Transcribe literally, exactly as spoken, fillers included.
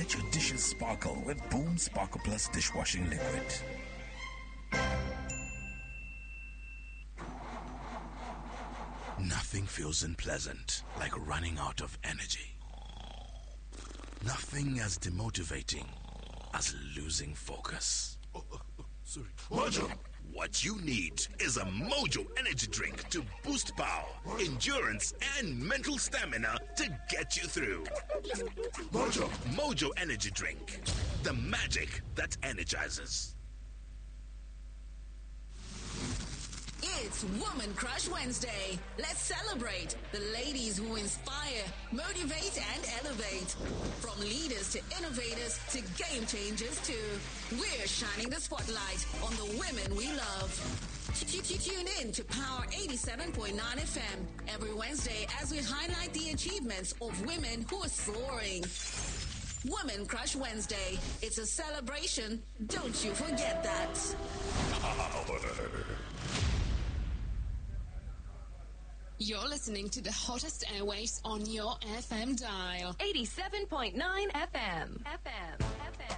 Let your dishes sparkle with Boom Sparkle Plus dishwashing liquid. Nothing feels unpleasant like running out of energy. Nothing as demotivating as losing focus. Oh, oh, oh, sorry. Mojo! What you need is a Mojo energy drink to boost power, endurance, and mental stamina to get you through. Mojo! Mojo energy drink. The magic that energizes. It's Woman Crush Wednesday. Let's celebrate the ladies who inspire, motivate, and elevate. From leaders to innovators to game changers too. We're shining the spotlight on the women we love. Tune in to Power eighty-seven point nine F M every Wednesday as we highlight the achievements of women who are soaring. Woman Crush Wednesday. It's a celebration. Don't you forget that. You're listening to the hottest airwaves on your F M dial. eighty-seven point nine F M. F M. F M.